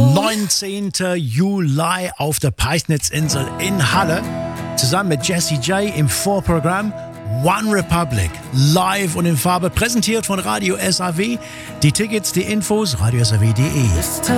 19. Juli auf der Peisnitzinsel in Halle. Zusammen mit Jesse J im Vorprogramm One Republic, live und in Farbe, präsentiert von Radio SAW. Die Tickets, die Infos, radiosaw.de.